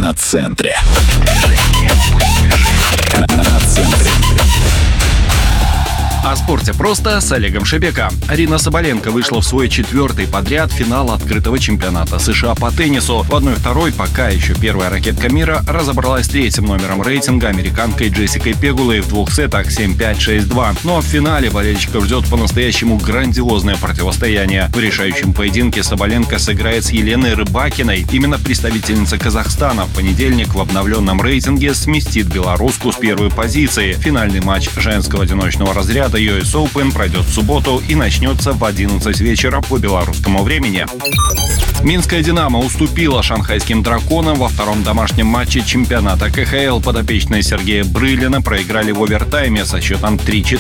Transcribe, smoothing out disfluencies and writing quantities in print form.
на центре. На центре. О спорте просто с Олегом Шебека. Арина Соболенко вышла в свой 4-й подряд финал открытого чемпионата США по теннису. В 1-2 пока еще первая ракетка мира разобралась с 3-м номером рейтинга американкой Джессикой Пегулой в 2 сетах 7-5, 6-2. Но в финале болельщиков ждет по-настоящему грандиозное противостояние. В решающем поединке Соболенко сыграет с Еленой Рыбакиной. Именно представительница Казахстана в понедельник в обновленном рейтинге сместит белоруску с первой позиции. Финальный матч женского одиночного разряда US Open пройдет в субботу и начнется в 11 вечера по белорусскому времени. Минская «Динамо» уступила шанхайским «Драконам» во 2-м домашнем матче чемпионата КХЛ. Подопечные Сергея Брылина проиграли в овертайме со счетом 3-4.